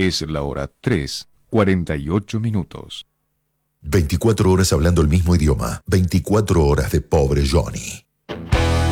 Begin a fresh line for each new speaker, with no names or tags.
Es la hora 3:48.
24 horas hablando el mismo idioma. 24 horas de Pobre Johnny.